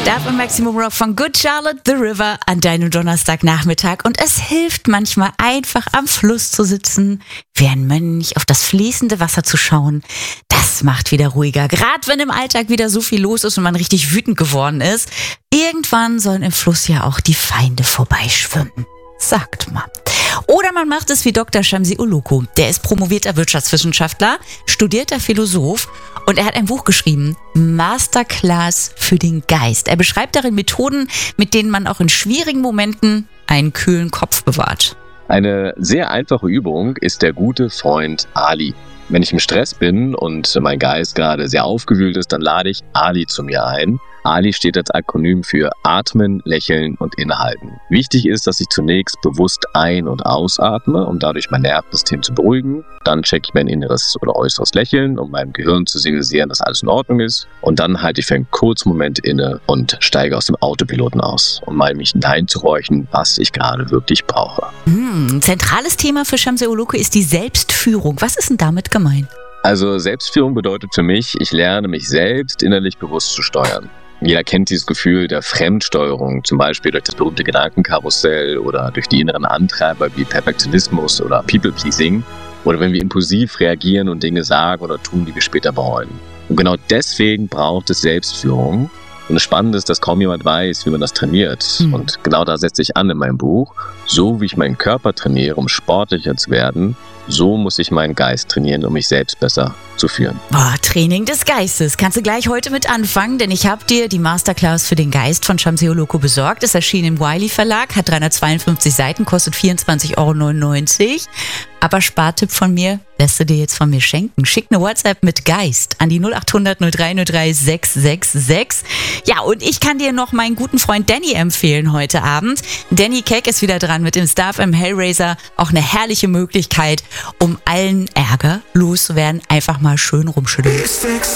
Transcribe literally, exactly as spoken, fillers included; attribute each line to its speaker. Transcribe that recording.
Speaker 1: Stab und Maximum Rock von Good Charlotte The River an deinem Donnerstagnachmittag. Und es hilft manchmal einfach am Fluss zu sitzen, wie ein Mönch auf das fließende Wasser zu schauen. Das macht wieder ruhiger, gerade wenn im Alltag wieder so viel los ist und man richtig wütend geworden ist. Irgendwann sollen im Fluss ja auch die Feinde vorbeischwimmen, sagt man. Oder man macht es wie Doktor Shamsi Uluku. Der ist promovierter Wirtschaftswissenschaftler, studierter Philosoph und er hat ein Buch geschrieben, Masterclass für den Geist. Er beschreibt darin Methoden, mit denen man auch in schwierigen Momenten einen kühlen Kopf bewahrt.
Speaker 2: Eine sehr einfache Übung ist der gute Freund Ali. Wenn ich im Stress bin und mein Geist gerade sehr aufgewühlt ist, dann lade ich Ali zu mir ein. Ali steht als Akronym für Atmen, Lächeln und Innehalten. Wichtig ist, dass ich zunächst bewusst ein- und ausatme, um dadurch mein Nervensystem zu beruhigen. Dann checke ich mein inneres oder äußeres Lächeln, um meinem Gehirn zu signalisieren, dass alles in Ordnung ist. Und dann halte ich für einen kurzen Moment inne und steige aus dem Autopiloten aus, um mal mich hineinzuhorchen, was ich gerade wirklich brauche.
Speaker 1: Hm, ein zentrales Thema für Shamsi Uluku ist die Selbstführung. Was ist denn damit gemeint?
Speaker 2: Also Selbstführung bedeutet für mich, ich lerne mich selbst innerlich bewusst zu steuern. Jeder kennt dieses Gefühl der Fremdsteuerung, zum Beispiel durch das berühmte Gedankenkarussell oder durch die inneren Antreiber wie Perfektionismus oder People-Pleasing oder wenn wir impulsiv reagieren und Dinge sagen oder tun, die wir später bereuen. Und genau deswegen braucht es Selbstführung. Und das Spannende ist, dass kaum jemand weiß, wie man das trainiert. Mhm. Und genau da setze ich an in meinem Buch. So wie ich meinen Körper trainiere, um sportlicher zu werden, so muss ich meinen Geist trainieren, um mich selbst besser zu führen.
Speaker 1: Boah, Training des Geistes. Kannst du gleich heute mit anfangen, denn ich habe dir die Masterclass für den Geist von Shamsi Uluku besorgt. Es erschien im Wiley Verlag, hat dreihundertzweiundfünfzig Seiten, kostet vierundzwanzig Euro neunundneunzig. Aber Spartipp von mir, lässt du dir jetzt von mir schenken. Schick eine WhatsApp mit Geist an die null acht hundert null drei null drei sechs sechs sechs. Ja, und ich kann dir noch meinen guten Freund Danny empfehlen heute Abend. Danny Keck ist wieder dran mit dem Star F M Hellraiser. Auch eine herrliche Möglichkeit, um allen Ärger loszuwerden. Einfach mal schön rumschütteln.